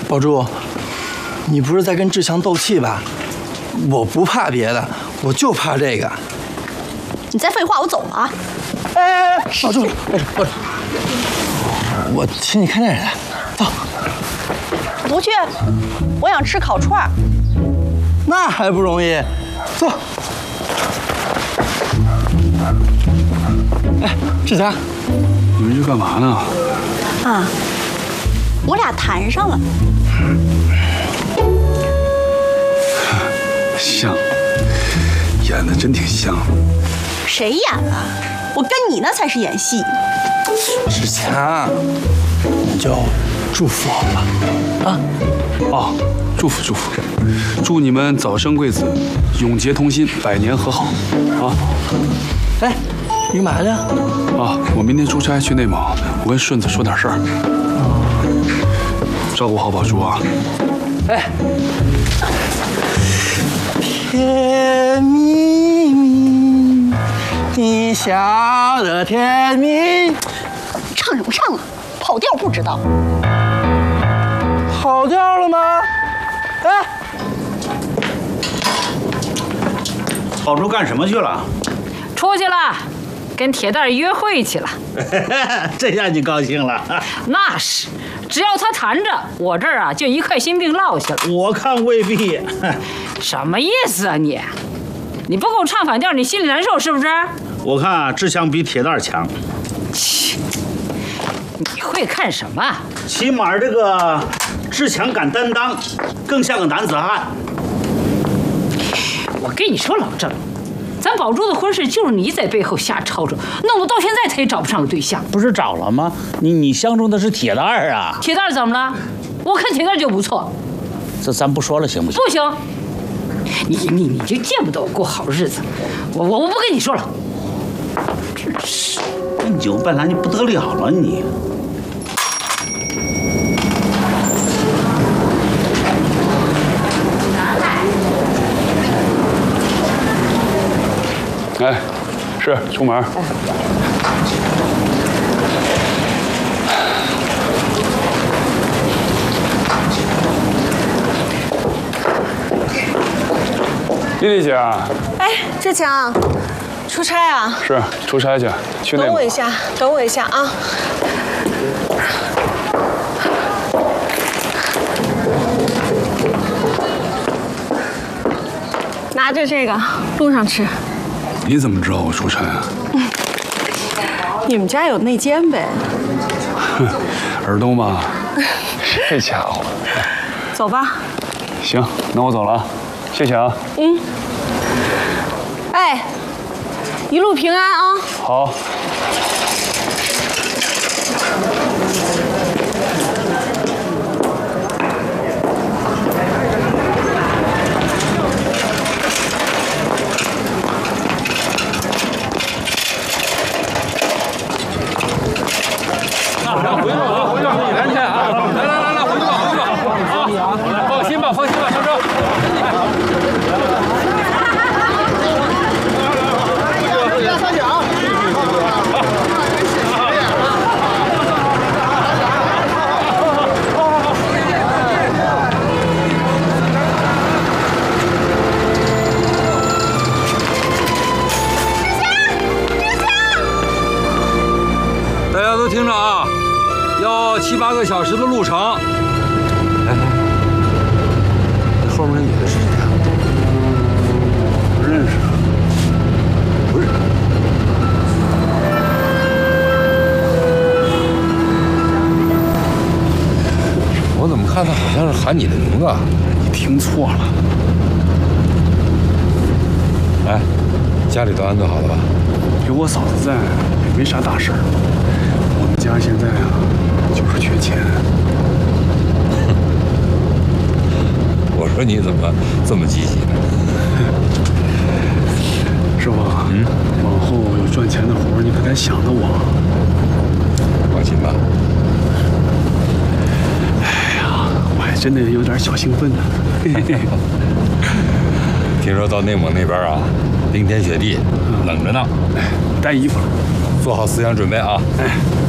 宝珠，你不是在跟志强斗气吧？我不怕别的，我就怕这个。 你再废话，我走了啊！ 哎，宝珠，我请你看电影来，走。 不去，我想吃烤串。 那还不容易，走。哎，志强， 你们这干嘛呢？ 啊，我俩谈上了。 像，演的真挺像。 谁演了？我跟你那才是演戏。 志强，你就祝福我吧，啊！ 哦，祝福，祝你们早生贵子，永结同心，百年和好，啊！ 哎，你干嘛去？ 啊，我明天出差去内蒙，我跟顺子说点事儿。照顾好宝珠啊！ 哎，甜蜜蜜，你笑得甜蜜。 唱什么唱啊？跑调不知道。 跑调了吗？哎， 宝珠干什么去了？ 出去了，跟铁蛋约会去了。 这下你高兴了？ 那是，只要他谈着，我这儿啊就一块心病落下了。 我看未必。 什么意思啊你？你不跟我唱反调，你心里难受是不是？ 我看啊，志强比铁蛋强。 切，你会看什么？ 起码这个志强敢担当，更像个男子汉。 我跟你说，老郑，咱宝珠的婚事就是你在背后瞎吵吵，弄得到现在他也找不上个对象。 不是找了吗？你相中的是铁蛋儿啊？ 铁蛋怎么了？我看铁蛋就不错。 这咱不说了行不行？ 不行，你就见不得我过好日子。我不跟你说了。真是笨酒笨狼，你不得了了你。 哎，是出门。丽丽姐， 哎，志强，出差啊？ 是出差去内蒙。 等我一下啊。拿着这个，路上吃。 你怎么知道我出差啊？ 你们家有内奸呗？ 耳东吧？这家伙。 走吧。 行，那我走了，谢谢啊。 嗯。哎，一路平安啊！ 好。放心吧，上车。大家都听着啊，要7、8个小时的路程。来。后面那女的是谁啊？不认识。不是。 我怎么看她好像是喊你的名字啊？ 你听错了。 哎，家里都安顿好了吧？ 有我嫂子在，也没啥大事儿。我们家现在啊，就是缺钱。 我说你怎么这么积极呢？ 师傅，往后有赚钱的活，你可得想着我。 放心吧。 哎呀，我还真的有点小兴奋呢。 听说到内蒙那边啊，冰天雪地，冷着呢。 带衣服了， 做好思想准备啊。 哎。